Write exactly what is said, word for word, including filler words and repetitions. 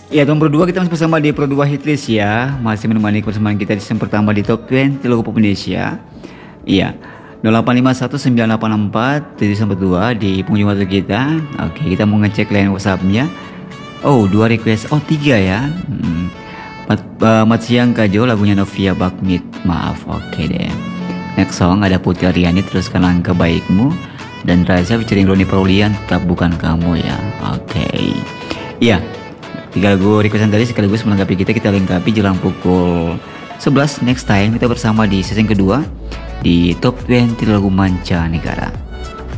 Ya, nomor dua kita masih bersama di Pro dua Hitlist ya. Masih menemani kebersamaan kita di season pertama di Top dua puluh lagu pop Indonesia. Iya. nol delapan lima satu sembilan delapan empat di season dua di pengunjung waktu kita. Oke, kita mau ngecek line WhatsApp-nya. Oh, dua request. Oh, tiga ya. Hmm. Mat, uh, mat siang Kajo lagunya Novia Bakmit. Maaf. Oke deh. Next song ada Putri Ariani teruskan langkah baikmu dan Raisa featuring Roni Paulian tetap bukan kamu ya. Oke. Iya. Tiga lagu requestan tadi sekaligus melengkapi kita, kita lengkapi jelang pukul sebelas next time kita bersama di season kedua di Top dua puluh lagu manca negara.